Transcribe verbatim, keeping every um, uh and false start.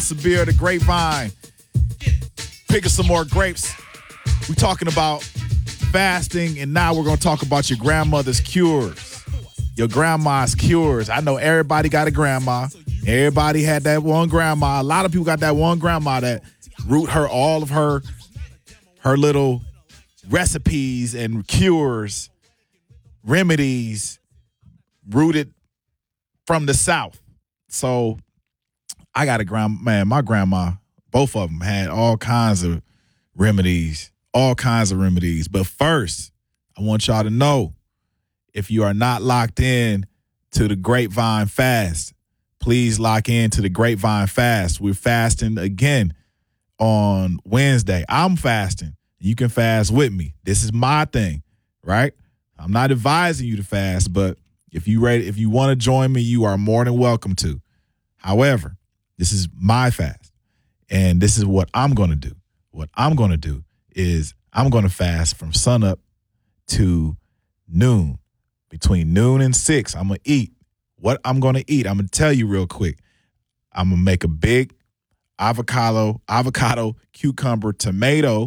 Sabir, the grapevine. Picking some more grapes. We're talking about fasting, and now we're going to talk about your grandmother's cures. Your grandma's cures. I know everybody got a grandma. Everybody had that one grandma. A lot of people got that one grandma that root her all of her her little recipes and cures, remedies rooted from the South. So I got a grandma, man, my grandma, both of them had all kinds of remedies, all kinds of remedies. But first, I want y'all to know, if you are not locked in to the Grapevine Fast, please lock in to the Grapevine Fast. We're fasting again on Wednesday. I'm fasting. You can fast with me. This is my thing, right? I'm not advising you to fast, but if you ready, if you want to join me, you are more than welcome to. However, this is my fast, and this is what I'm going to do. What I'm going to do is I'm going to fast from sunup to noon. Between noon and six, I'm going to eat. What I'm going to eat, I'm going to tell you real quick. I'm going to make a big avocado, avocado, cucumber, tomato,